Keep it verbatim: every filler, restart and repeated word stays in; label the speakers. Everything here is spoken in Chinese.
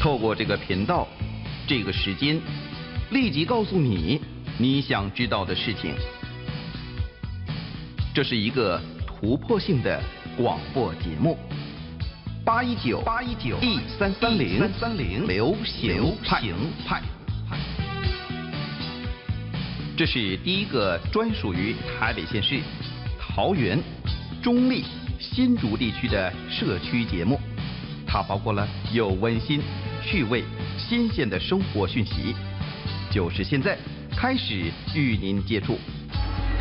Speaker 1: 透过这个频道，这个时间，立即告诉你你想知道的事情。这是一个突破性的广播节目。八一九八一九 E 三三零三三零流行派。这是第一个专属于台北县市、桃园、中立、新竹地区的社区节目。它包括了有温馨、趣味、新鲜的生活讯息，就是现在开始与您接触。